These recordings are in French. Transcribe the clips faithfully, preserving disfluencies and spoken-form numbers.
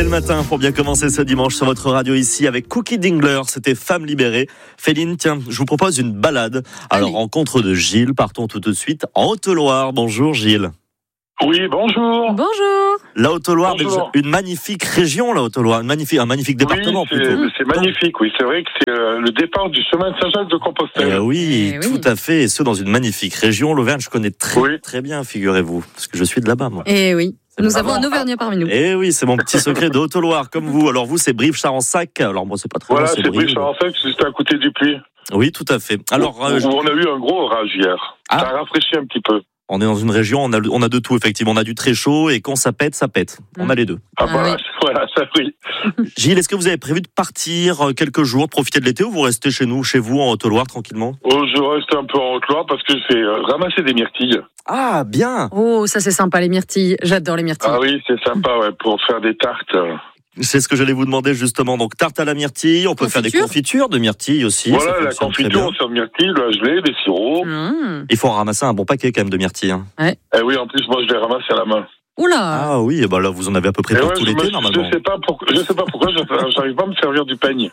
matin pour bien commencer ce dimanche sur votre radio ici avec Cookie Dingler, c'était Femme libérée. Féline, tiens, je vous propose une balade. Alors, Allez. rencontre de Gilles, partons tout de suite en Haute-Loire. Bonjour Gilles. Oui, bonjour. Bonjour. La Haute-Loire, Bonjour. une magnifique région, la Haute-Loire, une magnifique, un magnifique département oui, c'est, plutôt. c'est magnifique, oui. C'est vrai que c'est euh, le départ du chemin de Saint-Jacques-de-Compostelle. Eh oui, Eh tout oui. à fait, et ce dans une magnifique région. L'Auvergne, je connais très Oui. très bien, figurez-vous, parce que je suis de là-bas, moi. Et oui, nous avons vraiment- un Auvergnat parmi nous. Eh oui, c'est mon petit secret de Haute-Loire, comme vous. Alors vous, c'est Brive-Charensac. Alors moi, c'est pas très Voilà, loin, c'est Brive. Brive-Charensac, c'est juste à côté du Puy. Oui, tout à fait. Alors, euh, où, où on a eu un gros orage hier. Ah. Ça a rafraîchi un petit peu. on est dans une région, on a, on a de tout, effectivement. On a du très chaud et quand ça pète, ça pète. On Mm. a les deux. Ah, Ah voilà, oui. voilà, ça oui. Gilles, est-ce que vous avez prévu de partir euh, quelques jours, de profiter de l'été ou vous restez chez nous, chez vous, en Haute-Loire, tranquillement? Oh, je reste un peu en Haute-Loire parce que je vais euh, ramasser des myrtilles. Ah, bien. Oh, ça c'est sympa les myrtilles. J'adore les myrtilles. Ah oui, c'est sympa, ouais, pour faire des tartes. C'est ce que j'allais vous demander, justement. Donc, tarte à la myrtille, on peut faire des Confiture. confitures de myrtille aussi. ça Voilà, la fonctionne très confiture, bien. on sert de myrtilles, la gelée, des sirops. Mmh. Il faut en ramasser un bon paquet, quand même, de myrtilles. hein. Eh oui, en plus, moi, je les ramasse à la main. Oula. Ah oui, et ben là, vous en avez à peu près Et pour ouais, tout je, l'été, me- normalement. je sais pas pourquoi, je sais pas pourquoi, je- j'arrive pas à me servir du peigne.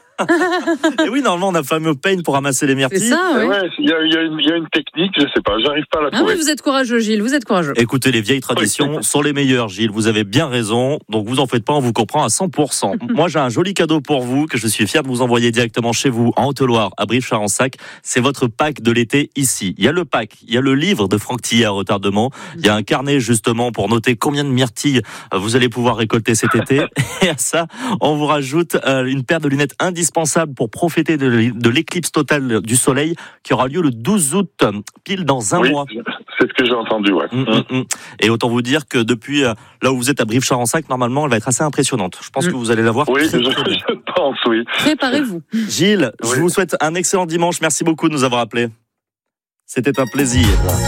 Et oui, normalement, on a le fameux peigne pour ramasser les C'est myrtilles. ça, Eh oui. ouais, il y a, il y a une, il y a une technique, je sais pas, j'arrive pas à la Ah oui, trouver. vous êtes courageux, Gilles. Vous êtes courageux. Écoutez, les vieilles traditions sont les meilleures, Gilles. Vous avez bien raison. Donc, vous en faites pas, on vous comprend à cent pour cent. Moi, j'ai un joli cadeau pour vous que je suis fier de vous envoyer directement chez vous, en Haute-Loire, à Brive-Charensac. C'est votre pack de l'été ici. Il y a le pack, il y a le livre de Franck Tillet à retardement. Il y a un carnet, justement, pour noter combien de myrtilles euh, vous allez pouvoir récolter cet été. Et à ça, on vous rajoute euh, une paire de lunettes indispensables pour profiter de l'é- de l'éclipse totale du soleil qui aura lieu le douze août, euh, pile dans un Oui, mois. c'est ce que j'ai entendu, ouais. Hum, hum, hum. Et autant vous dire que depuis euh, là où vous êtes à Brive-Charensac, normalement, elle va être assez impressionnante. Je pense Mm. que vous allez la voir. Oui, très, je, très bien. je pense, oui. Préparez-vous. Gilles, je Oui. vous souhaite un excellent dimanche. Merci beaucoup de nous avoir appelés. C'était un plaisir.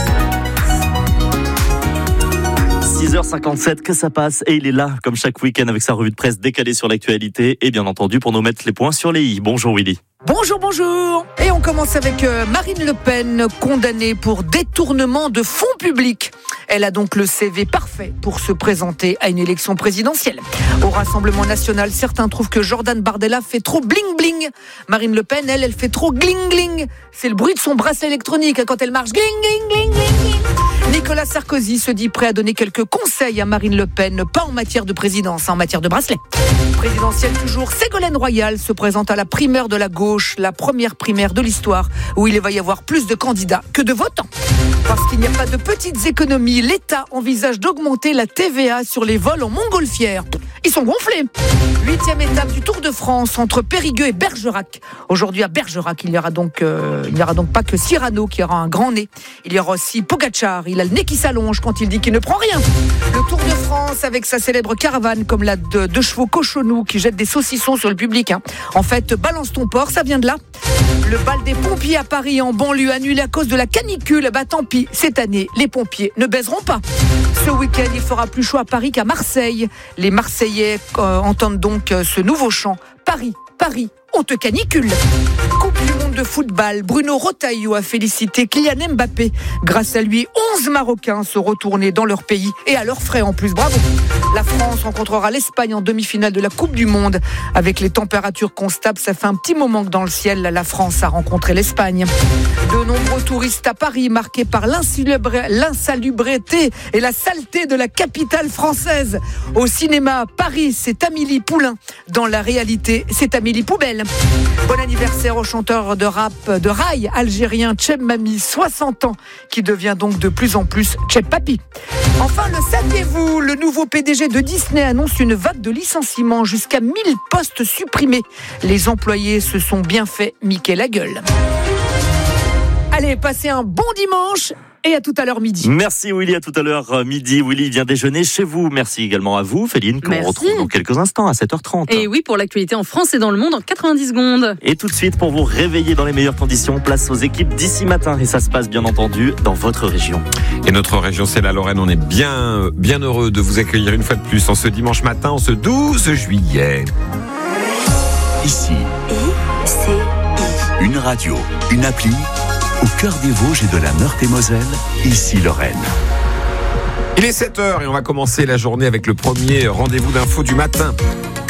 six heures cinquante-sept, que ça passe. Et il est là, comme chaque week-end, avec sa revue de presse décalée sur l'actualité. Et bien entendu, pour nous mettre les points sur les i. Bonjour Willy. Bonjour, bonjour. Et on commence avec euh, Marine Le Pen, condamnée pour détournement de fonds publics. Elle a donc le C V parfait pour se présenter à une élection présidentielle. Au Rassemblement national, certains trouvent que Jordan Bardella fait trop bling-bling. Marine Le Pen, elle, elle fait trop gling-gling. C'est le bruit de son bracelet électronique hein, quand elle marche. Gling-gling-gling-gling. Nicolas Sarkozy se dit prêt à donner quelques conseils à Marine Le Pen, pas en matière de présidence, en matière de bracelet. Présidentielle toujours, Ségolène Royal se présente à la primaire de la gauche, la première primaire de l'histoire, où il va y avoir plus de candidats que de votants. Parce qu'il n'y a pas de petites économies, l'État envisage d'augmenter la T V A sur les vols en montgolfière. Ils sont gonflés. Huitième étape du Tour de France entre Périgueux et Bergerac. Aujourd'hui à Bergerac, il n'y aura donc, euh, il n'y aura donc pas que Cyrano qui aura un grand nez. Il y aura aussi Pogacar. Il a le nez qui s'allonge quand il dit qu'il ne prend rien. Le Tour de France avec sa célèbre caravane comme la de deux chevaux cochonous qui jettent des saucissons sur le public. Hein. En fait, balance ton porc, ça vient de là. Le bal des pompiers à Paris en banlieue annulé à cause de la canicule. Bah tant pis, cette année, les pompiers ne baiseront pas. Ce week-end, il fera plus chaud à Paris qu'à Marseille. Les Marseillais euh, entendent donc euh, ce nouveau chant. Paris, Paris, on te canicule. Coupe du monde de football, Bruno Retailleau a félicité Kylian Mbappé. Grâce à lui, onze Marocains se retournaient dans leur pays et à leurs frais en plus. Bravo. La France rencontrera l'Espagne en demi-finale de la Coupe du Monde. Avec les températures constables, ça fait un petit moment que dans le ciel, la France a rencontré l'Espagne. De nombreux touristes à Paris, marqués par l'insalubre- l'insalubrité et la saleté de la capitale française. Au cinéma, Paris, c'est Amélie Poulain. Dans la réalité, c'est Amélie Poubelle. Bon anniversaire au chanteur de rap de rail algérien Cheb Mami, soixante ans, qui devient donc de plus en plus Cheb Papi. Enfin, le saviez-vous, le nouveau P D G de Disney annonce une vague de licenciements, jusqu'à mille postes supprimés. Les employés se sont bien fait miquer la gueule. Allez, passez un bon dimanche et à tout à l'heure midi. Merci Willy, à tout à l'heure euh, midi. Willy vient déjeuner chez vous. Merci également à vous, Féline, que Merci. l'on retrouve dans quelques instants à sept heures trente. Et oui, pour l'actualité en France et dans le monde en quatre-vingt-dix secondes. Et tout de suite, pour vous réveiller dans les meilleures conditions, place aux équipes d'ici matin. Et ça se passe bien entendu dans votre région. Et notre région, c'est la Lorraine. On est bien, bien heureux de vous accueillir une fois de plus en ce dimanche matin, en ce douze juillet. Ici, I, C, I. une radio, une appli, au cœur des Vosges et de la Meurthe-et-Moselle, ici Lorraine. Il est sept heures et on va commencer la journée avec le premier rendez-vous d'info du matin.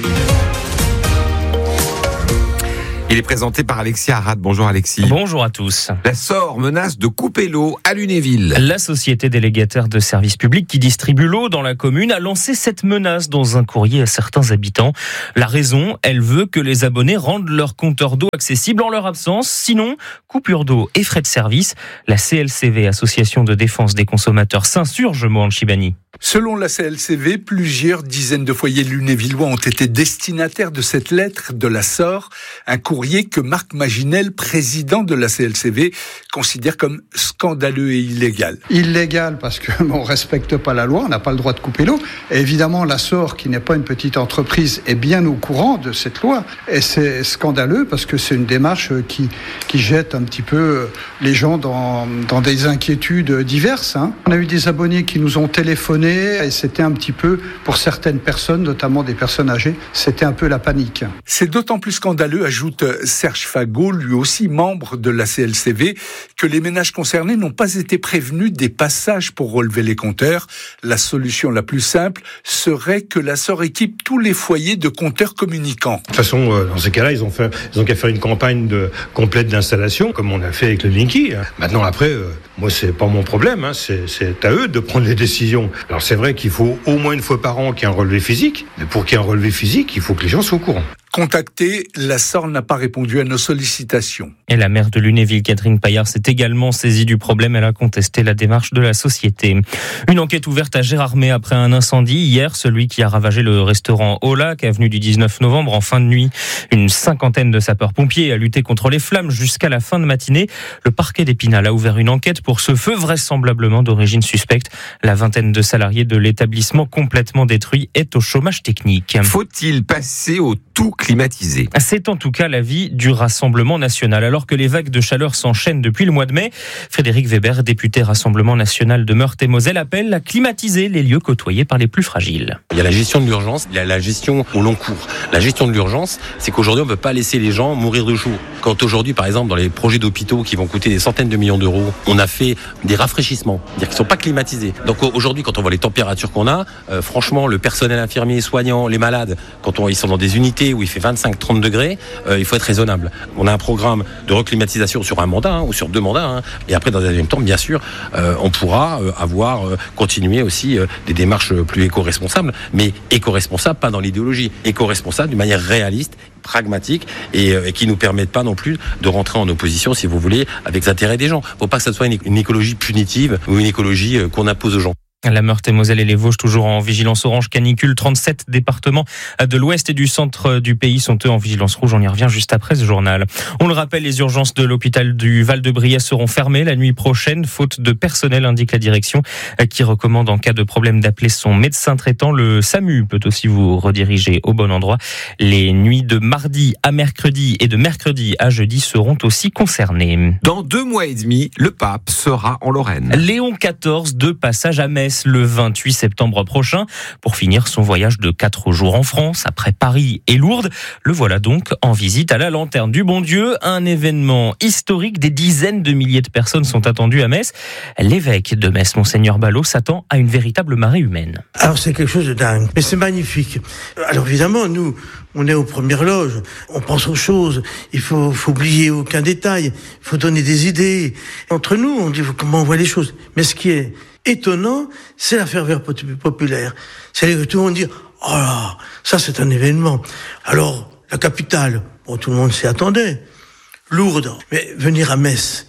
Il est présenté par Alexis Arad. Bonjour Alexis. Bonjour à tous. La S O R menace de couper l'eau à Lunéville. La société délégataire de services publics qui distribue l'eau dans la commune a lancé cette menace dans un courrier à certains habitants. La raison, elle veut que les abonnés rendent leur compteur d'eau accessible en leur absence. Sinon, coupure d'eau et frais de service. La C L C V, Association de défense des consommateurs, s'insurge, Mohan Chibani. Selon la C L C V, plusieurs dizaines de foyers lunévillois ont été destinataires de cette lettre de la S O R, un courrier que Marc Maginel, président de la C L C V, considère comme scandaleux et illégal. Illégal parce qu'on ne respecte pas la loi, on n'a pas le droit de couper l'eau. Et évidemment, la S O R, qui n'est pas une petite entreprise, est bien au courant de cette loi. Et c'est scandaleux parce que c'est une démarche qui, qui jette un petit peu les gens dans, dans des inquiétudes diverses. Hein. On a eu des abonnés qui nous ont téléphoné et c'était un petit peu, pour certaines personnes, notamment des personnes âgées, c'était un peu la panique. C'est d'autant plus scandaleux, ajoute Serge Fagot, lui aussi membre de la C L C V, que les ménages concernés n'ont pas été prévenus des passages pour relever les compteurs. La solution la plus simple serait que la S O R équipe tous les foyers de compteurs communicants. De toute façon, dans ces cas-là, ils ont fait, ils ont qu'à faire une campagne de, complète d'installation, comme on a fait avec le Linky. Maintenant, après, euh, moi, c'est pas mon problème, hein, c'est, c'est à eux de prendre les décisions. Alors c'est vrai qu'il faut au moins une fois par an qu'il y ait un relevé physique, mais pour qu'il y ait un relevé physique, il faut que les gens soient au courant. Contactée, la S O R n'a pas répondu à nos sollicitations. Et la maire de Lunéville, Catherine Paillard, s'est également saisie du problème. Elle a contesté la démarche de la société. Une enquête ouverte à Gérardmer après un incendie hier, celui qui a ravagé le restaurant Au Lac, avenue du dix-neuf novembre, en fin de nuit. Une cinquantaine de sapeurs-pompiers a lutté contre les flammes jusqu'à la fin de matinée. Le parquet d'Épinal a ouvert une enquête pour ce feu vraisemblablement d'origine suspecte. La vingtaine de salariés de l'établissement complètement détruit est au chômage technique. Faut-il passer au tout climatisé ? C'est en tout cas l'avis du Rassemblement national. Alors que les vagues de chaleur s'enchaînent depuis le mois de mai, Frédéric Weber, député Rassemblement national de Meurthe-et-Moselle, appelle à climatiser les lieux côtoyés par les plus fragiles. Il y a la gestion de l'urgence, il y a la gestion au long cours. La gestion de l'urgence, c'est qu'aujourd'hui on ne peut pas laisser les gens mourir de chaud. Quand aujourd'hui, par exemple, dans les projets d'hôpitaux qui vont coûter des centaines de millions d'euros, on a fait des rafraîchissements, c'est-à-dire qu'ils ne sont pas climatisés. Donc aujourd'hui, quand on voit les températures qu'on a, euh, franchement, le personnel infirmier, soignant, les malades, quand on, ils sont dans des unités où il fait vingt-cinq trente degrés, euh, il faut être raisonnable. On a un programme de reclimatisation sur un mandat hein, ou sur deux mandats. Hein, et après, dans un deuxième temps, bien sûr, euh, on pourra euh, avoir euh, continué aussi euh, des démarches plus éco-responsables, mais éco-responsables, pas dans l'idéologie, éco-responsables d'une manière réaliste, pragmatique et, euh, et qui nous permettent pas non plus de rentrer en opposition, si vous voulez, avec les intérêts des gens. Faut pas que ça soit une, une écologie punitive ou une écologie euh, qu'on impose aux gens. La Meurthe-et-Moselle et les Vosges toujours en vigilance orange canicule. trente-sept départements de l'ouest et du centre du pays sont eux en vigilance rouge. On y revient juste après ce journal. On le rappelle, les urgences de l'hôpital du Val-de-Briey seront fermées la nuit prochaine, faute de personnel, indique la direction, qui recommande en cas de problème d'appeler son médecin traitant. Le SAMU peut aussi vous rediriger au bon endroit. Les nuits de mardi à mercredi et de mercredi à jeudi seront aussi concernées. Dans deux mois et demi, le pape sera en Lorraine. Léon quatorze de passage à Metz le vingt-huit septembre prochain pour finir son voyage de quatre jours en France après Paris et Lourdes. Le voilà donc en visite à la Lanterne du Bon Dieu, un événement historique. Des dizaines de milliers de personnes sont attendues à Metz. L'évêque de Metz, Monseigneur Ballot, s'attend à une véritable marée humaine. Alors c'est quelque chose de dingue, mais c'est magnifique. Alors évidemment, nous, on est aux premières loges, on pense aux choses, il faut, faut oublier aucun détail, il faut donner des idées. Entre nous, on dit comment on voit les choses. Mais ce qui est étonnant, c'est la ferveur populaire. C'est-à-dire que tout le monde dit « Oh là, ça c'est un événement ». Alors, la capitale, bon, tout le monde s'y attendait. Lourdes, mais venir à Metz,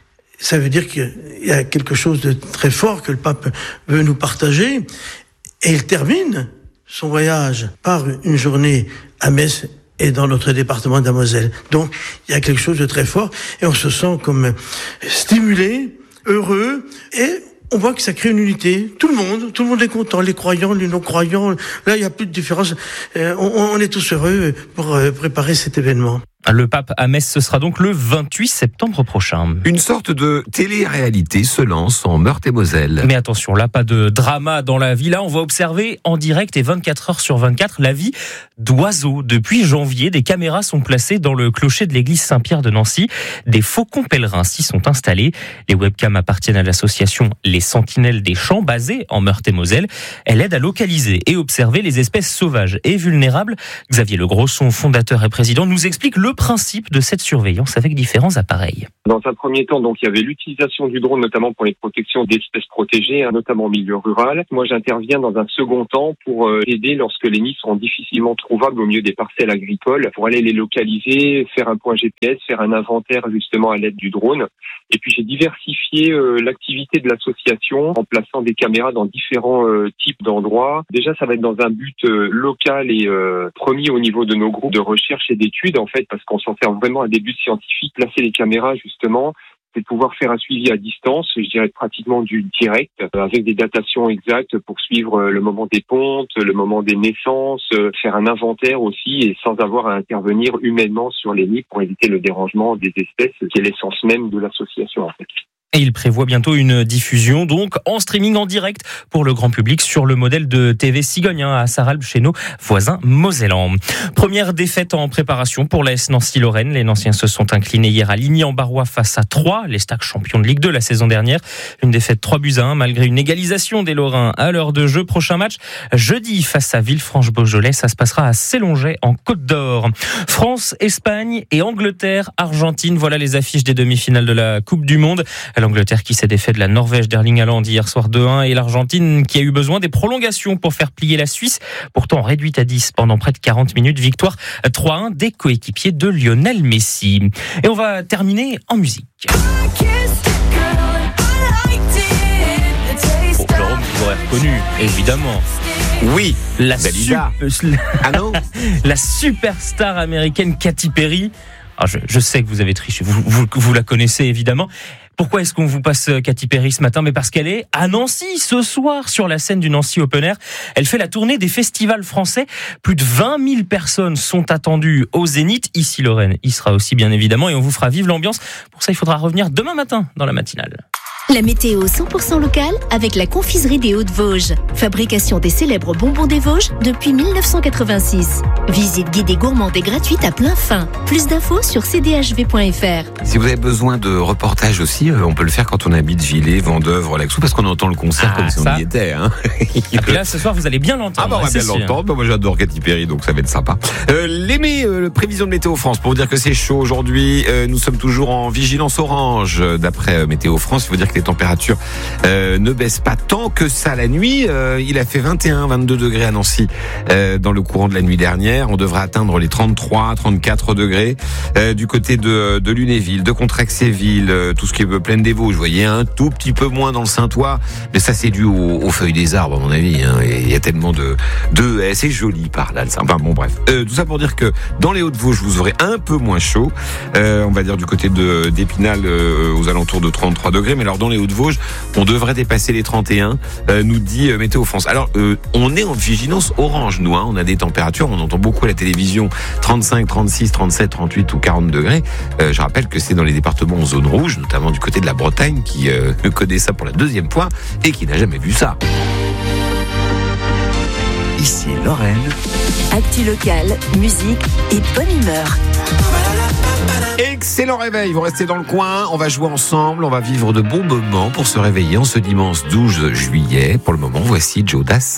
ça veut dire qu'il y a quelque chose de très fort que le pape veut nous partager. Et il termine son voyage par une journée à Metz et dans notre département de la Moselle. Donc, il y a quelque chose de très fort et on se sent comme stimulé, heureux et on voit que ça crée une unité. Tout le monde, tout le monde est content. Les croyants, les non-croyants. Là, il n'y a plus de différence. Euh, on, on est tous heureux pour euh, préparer cet événement. Le pape à Metz, ce sera donc le vingt-huit septembre prochain. Une sorte de télé-réalité se lance en Meurthe-et-Moselle. Mais attention, là, pas de drama dans la vie. Là, on va observer en direct et vingt-quatre heures sur vingt-quatre la vie d'oiseaux. Depuis janvier, des caméras sont placées dans le clocher de l'église Saint-Pierre de Nancy. Des faucons pèlerins s'y sont installés. Les webcams appartiennent à l'association Les Sentinelles des Champs, basée en Meurthe-et-Moselle. Elle aide à localiser et observer les espèces sauvages et vulnérables. Xavier Legros, son fondateur et président, nous explique le principe de cette surveillance avec différents appareils. Dans un premier temps, donc, il y avait l'utilisation du drone, notamment pour les protections d'espèces protégées, hein, notamment en milieu rural. Moi, j'interviens dans un second temps pour euh, aider lorsque les nids sont difficilement trouvables au milieu des parcelles agricoles, pour aller les localiser, faire un point G P S, faire un inventaire justement à l'aide du drone. Et puis, j'ai diversifié euh, l'activité de l'association en plaçant des caméras dans différents euh, types d'endroits. Déjà, ça va être dans un but euh, local et euh, premier au niveau de nos groupes de recherche et d'études, en fait, parce qu'on s'en sert vraiment à des buts scientifiques. Placer les caméras, justement, c'est de pouvoir faire un suivi à distance, je dirais pratiquement du direct, avec des datations exactes pour suivre le moment des pontes, le moment des naissances, faire un inventaire aussi et sans avoir à intervenir humainement sur les nids pour éviter le dérangement des espèces, qui est l'essence même de l'association en fait. Et il prévoit bientôt une diffusion, donc en streaming en direct pour le grand public sur le modèle de T V Cigogne hein, à Sarralbe chez nos voisins mosellans. Première défaite en préparation pour l'A S Nancy-Lorraine. Les Nanciens se sont inclinés hier à Ligny-en-Barrois face à Troyes, les Stacks champions de Ligue deux la saison dernière. Une défaite trois buts à un malgré une égalisation des Lorrains à l'heure de jeu. Prochain match jeudi face à Villefranche-Beaujolais. Ça se passera à Célonget en Côte d'Or. France, Espagne et Angleterre, Argentine. Voilà les affiches des demi-finales de la Coupe du Monde. L'Angleterre qui s'est défait de la Norvège d'Erling Haaland hier soir deux un et l'Argentine qui a eu besoin des prolongations pour faire plier la Suisse, pourtant réduite à dix pendant près de quarante minutes. Victoire trois un des coéquipiers de Lionel Messi. Et on va terminer en musique. Bon, Jérôme, vous aurez reconnu, évidemment. Oui, la, Dalida. Sup... Ah non la superstar américaine Katy Perry. Alors je, je sais que vous avez triché, vous, vous, vous la connaissez évidemment. Pourquoi est-ce qu'on vous passe Katy Perry ce matin ? Mais parce qu'elle est à Nancy ce soir sur la scène du Nancy Open Air. Elle fait la tournée des festivals français. Plus de vingt mille personnes sont attendues au Zénith. Ici Lorraine y sera aussi bien évidemment et on vous fera vivre l'ambiance. Pour ça, il faudra revenir demain matin dans la matinale. La météo cent pour cent locale avec la confiserie des Hauts-de-Vosges. Fabrication des célèbres bonbons des Vosges depuis mille neuf cent quatre-vingt-six. Visite guidée gourmande et gratuite à plein fin. Plus d'infos sur c d h v point f r. Si vous avez besoin de reportages aussi, on peut le faire quand on habite Villers, Vendœuvre, Relaxou, parce qu'on entend le concert ah, comme si on y était. Hein. Et puis là, ce soir, vous allez bien l'entendre. Ah bah on va bien l'entendre. Bah, moi, j'adore Katy Perry, donc ça va être sympa. Euh, L'Aimé, euh, prévision de Météo France, pour vous dire que c'est chaud aujourd'hui. Euh, nous sommes toujours en vigilance orange, d'après euh, Météo France. Il faut dire que les températures euh, ne baissent pas tant que ça la nuit. Euh, il a fait vingt et un, vingt-deux degrés à Nancy euh, dans le courant de la nuit dernière. On devrait atteindre les trente-trois, trente-quatre degrés euh, du côté de, de Lunéville, de Contrexéville, euh, tout ce qui est plaine des Vosges. Vous voyez, un tout petit peu moins dans le Saintois, mais ça c'est dû aux, aux feuilles des arbres à mon avis. Hein. Il y a tellement de, de eh, c'est joli par là. Enfin bon bref, euh, tout ça pour dire que dans les Hauts-de-Vosges vous aurez un peu moins chaud. Euh, on va dire du côté de d'Épinal euh, aux alentours de trente-trois degrés, mais alors dans les Hauts-de-Vosges on devrait dépasser les trente et un, euh, nous dit euh, Météo France. Alors, euh, on est en vigilance orange, nous. Hein. On a des températures, on entend beaucoup à la télévision, trente-cinq, trente-six, trente-sept, trente-huit ou quarante degrés. Euh, je rappelle que c'est dans les départements en zone rouge, notamment du côté de la Bretagne, qui euh, connaît ça pour la deuxième fois et qui n'a jamais vu ça. Ici Lorraine. Actu locale, musique et bonne humeur. Excellent réveil, vous restez dans le coin, on va jouer ensemble, on va vivre de bons moments pour se réveiller en ce dimanche douze juillet. Pour le moment, voici Joe Dassin.